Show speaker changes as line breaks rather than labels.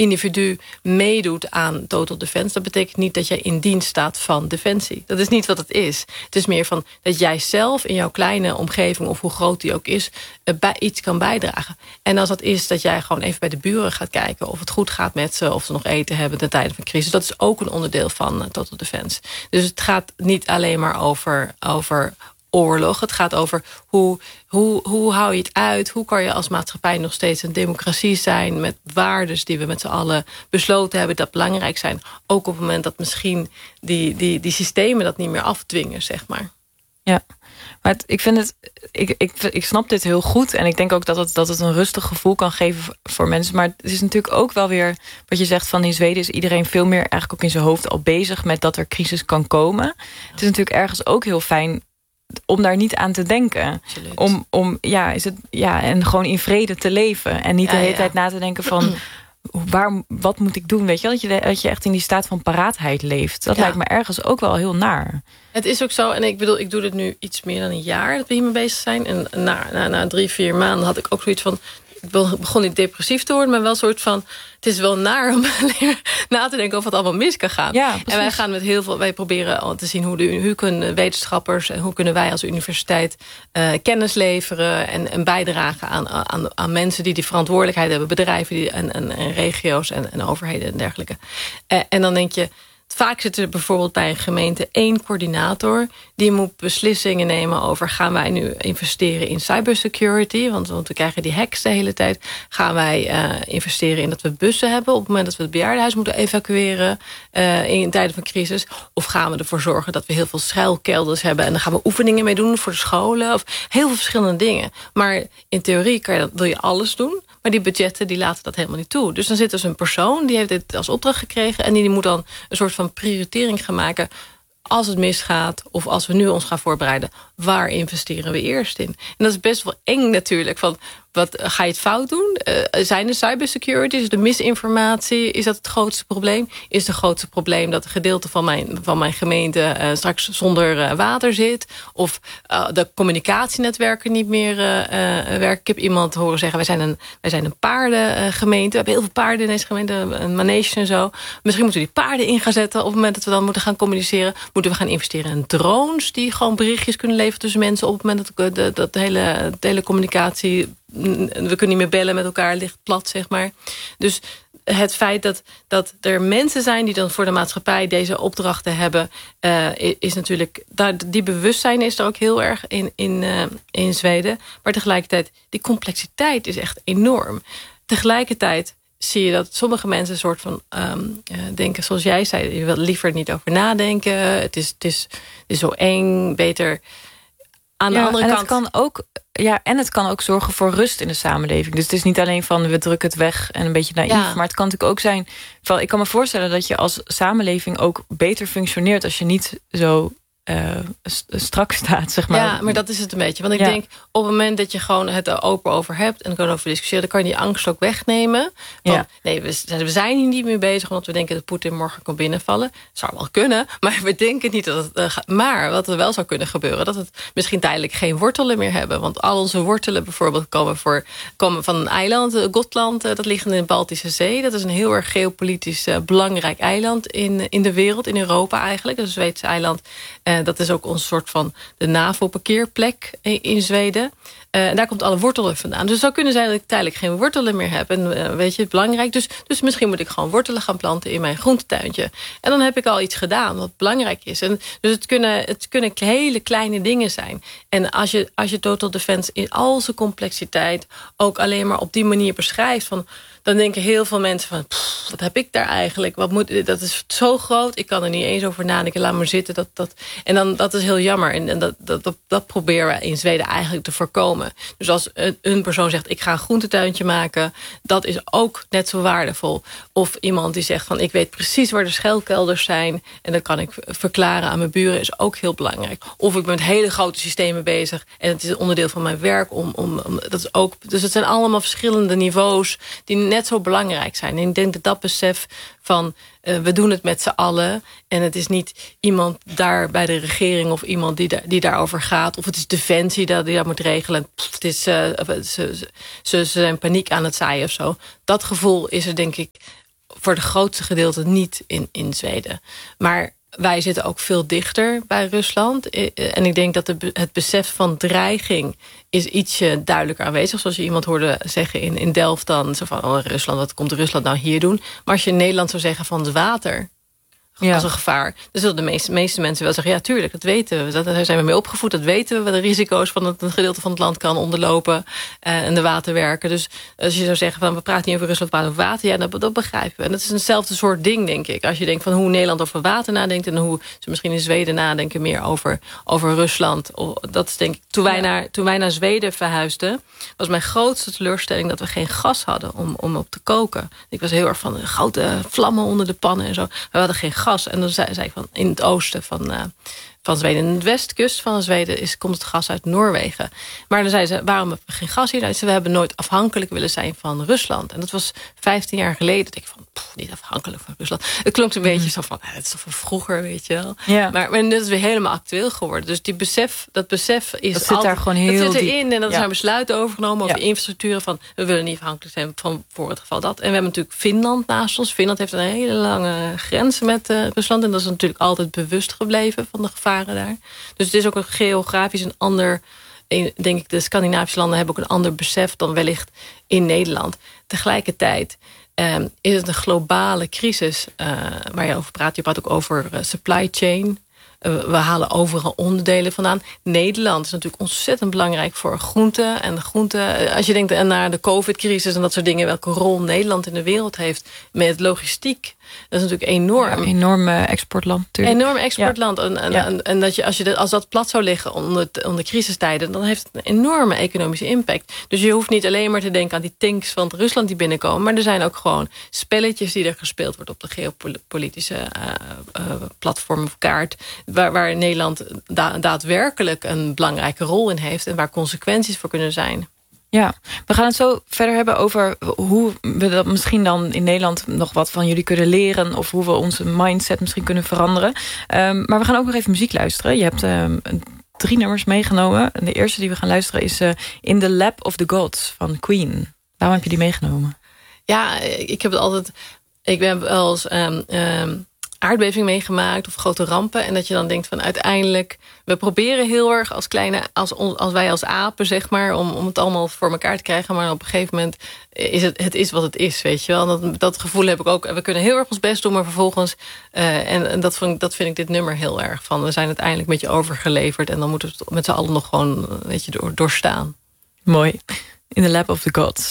individu meedoet aan Total Defense... dat betekent niet dat jij in dienst staat van Defensie. Dat is niet wat het is. Het is meer van dat jij zelf in jouw kleine omgeving... of hoe groot die ook is, bij iets kan bijdragen. En als dat is dat jij gewoon even bij de buren gaat kijken... of het goed gaat met ze, of ze nog eten hebben ten tijde van crisis... dat is ook een onderdeel van Total Defense. Dus het gaat niet alleen maar over oorlog. Het gaat over hoe hou je het uit? Hoe kan je als maatschappij nog steeds een democratie zijn... met waardes die we met z'n allen besloten hebben... dat belangrijk zijn. Ook op het moment dat misschien die systemen dat niet meer afdwingen, zeg maar.
Ja, maar ik snap dit heel goed. En ik denk ook dat het een rustig gevoel kan geven voor mensen. Maar het is natuurlijk ook wel weer... wat je zegt van in Zweden is iedereen veel meer... eigenlijk ook in zijn hoofd al bezig met dat er crisis kan komen. Het is natuurlijk ergens ook heel fijn... om daar niet aan te denken. En gewoon in vrede te leven. En niet de hele tijd na te denken van... wat moet ik doen? Weet je, dat je echt in die staat van paraatheid leeft. Dat lijkt me ergens ook wel heel naar.
Het is ook zo, en ik bedoel, ik doe dit nu iets meer dan een jaar... dat we hiermee bezig zijn. En na 3-4 maanden had ik ook zoiets van... ik begon niet depressief te worden, maar wel een soort van... het is wel naar om na te denken over wat allemaal mis kan gaan. Ja, en wij gaan met heel veel... wij proberen al te zien hoe kunnen wetenschappers... en hoe kunnen wij als universiteit kennis leveren... en bijdragen aan mensen die verantwoordelijkheid hebben... bedrijven en regio's en overheden en dergelijke. En dan denk je... Vaak zit er bijvoorbeeld bij een gemeente 1 coördinator... die moet beslissingen nemen over... gaan wij nu investeren in cybersecurity? Want we krijgen die hacks de hele tijd. Gaan wij investeren in dat we bussen hebben... op het moment dat we het bejaardenhuis moeten evacueren... in tijden van crisis? Of gaan we ervoor zorgen dat we heel veel schuilkelders hebben... en dan gaan we oefeningen mee doen voor de scholen? Of heel veel verschillende dingen. Maar in theorie wil je alles doen... Maar die budgetten die laten dat helemaal niet toe. Dus dan zit dus een persoon, die heeft dit als opdracht gekregen... en die moet dan een soort van prioritering gaan maken... als het misgaat of als we nu ons gaan voorbereiden... waar investeren we eerst in? En dat is best wel eng natuurlijk. Van, ga je het fout doen? Zijn de cybersecurity, is de misinformatie... is dat het grootste probleem? Is het grootste probleem dat een gedeelte van mijn gemeente... straks zonder water zit? Of de communicatienetwerken niet meer werken? Ik heb iemand horen zeggen... wij zijn een paardengemeente. We hebben heel veel paarden in deze gemeente. Een manege en zo. Misschien moeten we die paarden in gaan zetten... op het moment dat we dan moeten gaan communiceren. Moeten we gaan investeren in drones... die gewoon berichtjes kunnen leveren tussen mensen... op het moment dat de hele telecommunicatie... we kunnen niet meer bellen met elkaar, ligt plat, zeg maar. Dus het feit dat er mensen zijn die dan voor de maatschappij deze opdrachten hebben... is natuurlijk, die bewustzijn is er ook heel erg in Zweden. Maar tegelijkertijd, die complexiteit is echt enorm. Tegelijkertijd zie je dat sommige mensen een soort van denken... zoals jij zei, je wil liever niet over nadenken. Het is zo eng, beter... Aan de andere kant...
het kan ook zorgen voor rust in de samenleving. Dus het is niet alleen van we drukken het weg en een beetje naïef. Ja. Maar het kan natuurlijk ook zijn... ik kan me voorstellen dat je als samenleving ook beter functioneert... als je niet zo strak staat, zeg maar.
Ja, maar dat is het een beetje. Want ik denk, op het moment dat je gewoon het er open over hebt... en kan over discussiëren, dan kan je die angst ook wegnemen. Van, nee, we zijn hier niet meer bezig... omdat we denken dat Poetin morgen kan binnenvallen. Zou wel kunnen, maar we denken niet dat het... maar wat er wel zou kunnen gebeuren... dat het misschien tijdelijk geen wortelen meer hebben. Want al onze wortelen bijvoorbeeld komen van een eiland... Gotland, dat ligt in de Baltische Zee. Dat is een heel erg geopolitisch belangrijk eiland... in de wereld, in Europa eigenlijk. Dat is een Zweedse eiland... dat is ook onze soort van de NAVO-parkeerplek in Zweden. En daar komt alle wortelen vandaan. Dus het zou kunnen zijn dat ik tijdelijk geen wortelen meer heb. En weet je, belangrijk. Dus misschien moet ik gewoon wortelen gaan planten in mijn groentetuintje. En dan heb ik al iets gedaan wat belangrijk is. En dus het kunnen hele kleine dingen zijn. En als je Total Defense in al zijn complexiteit... ook alleen maar op die manier beschrijft... dan denken heel veel mensen van... wat heb ik daar eigenlijk? Dat is zo groot, ik kan er niet eens over nadenken. Laat maar zitten. En dan, dat is heel jammer. En dat proberen we in Zweden eigenlijk te voorkomen. Dus als een persoon zegt... ik ga een groentetuintje maken... dat is ook net zo waardevol. Of iemand die zegt van... ik weet precies waar de schuilkelders zijn... en dat kan ik verklaren aan mijn buren... is ook heel belangrijk. Of ik ben met hele grote systemen bezig... en het is een onderdeel van mijn werk. Dat is ook, dus het zijn allemaal verschillende niveaus... die net zo belangrijk zijn. En ik denk dat besef van... we doen het met z'n allen. En het is niet iemand daar bij de regering... of iemand die daarover gaat. Of het is Defensie die dat moet regelen. Het is, ze zijn paniek aan het zaaien of zo. Dat gevoel is er denk ik voor de grootste gedeelte niet in Zweden. Maar wij zitten ook veel dichter bij Rusland. En ik denk dat het besef van dreiging is ietsje duidelijker aanwezig. Zoals je iemand hoorde zeggen in Delft dan. Zo van, Rusland, wat komt Rusland nou hier doen? Maar als je in Nederland zou zeggen van het water als een gevaar. Dus dat de meeste mensen wel zeggen, ja, tuurlijk, dat weten we. Daar zijn we mee opgevoed, dat weten we. De risico's van een gedeelte van het land kan onderlopen. En de waterwerken. Dus als je zou zeggen, van we praten niet over Rusland, we praten over water. Ja, dat begrijpen we. En dat is eenzelfde soort ding, denk ik. Als je denkt van hoe Nederland over water nadenkt. En hoe ze misschien in Zweden nadenken meer over Rusland. Dat is denk ik, toen wij naar Zweden verhuisden, was mijn grootste teleurstelling dat we geen gas hadden om op te koken. Ik was heel erg van de grote vlammen onder de pannen en zo. We hadden geen gas. En dan zei ik van in het oosten van Zweden. In de westkust van Zweden komt het gas uit Noorwegen. Maar dan zei ze, waarom hebben we geen gas hier? Nou, we hebben nooit afhankelijk willen zijn van Rusland. En dat was 15 jaar geleden. Dat ik van, niet afhankelijk van Rusland. Het klonk een beetje zo van, het is toch van vroeger, weet je wel. Ja. Maar dat is weer helemaal actueel geworden. Dus dat besef is
dat zit daar gewoon heel
dat zit erin. En dat zijn besluiten overgenomen over infrastructuren. Van, we willen niet afhankelijk zijn van voor het geval dat. En we hebben natuurlijk Finland naast ons. Finland heeft een hele lange grens met Rusland. En dat is natuurlijk altijd bewust gebleven van de gevaren daar. Dus het is ook een geografisch een ander. Denk ik, de Scandinavische landen hebben ook een ander besef dan wellicht in Nederland. Tegelijkertijd is het een globale crisis waar je over praat. Je praat ook over supply chain. We halen overal onderdelen vandaan. Nederland is natuurlijk ontzettend belangrijk voor groenten. En groenten, als je denkt naar de COVID-crisis en dat soort dingen, welke rol Nederland in de wereld heeft met logistiek. Dat is natuurlijk enorm.
Ja, een enorm exportland natuurlijk.
Enorm exportland. Ja. En dat je, als dat plat zou liggen onder crisistijden, dan heeft het een enorme economische impact. Dus je hoeft niet alleen maar te denken aan die tanks van Rusland die binnenkomen. Maar er zijn ook gewoon spelletjes die er gespeeld worden op de geopolitische platform of kaart. Waar Nederland daadwerkelijk een belangrijke rol in heeft. En waar consequenties voor kunnen zijn.
Ja, we gaan het zo verder hebben over hoe we dat misschien dan in Nederland nog wat van jullie kunnen leren. Of hoe we onze mindset misschien kunnen veranderen. Maar we gaan ook nog even muziek luisteren. Je hebt 3 nummers meegenomen. En de eerste die we gaan luisteren is In the Lap of the Gods van Queen. Waarom heb je die meegenomen?
Ja, ik ben wel eens aardbeving meegemaakt of grote rampen. En dat je dan denkt van uiteindelijk, we proberen heel erg als wij als apen, zeg maar, om het allemaal voor elkaar te krijgen. Maar op een gegeven moment is het is wat het is, weet je wel. Dat gevoel heb ik ook. We kunnen heel erg ons best doen, maar vervolgens, en dat vind ik dit nummer heel erg van. We zijn uiteindelijk een beetje overgeleverd en dan moeten we het met z'n allen nog gewoon, weet je, doorstaan.
Mooi. In the Lap of the Gods.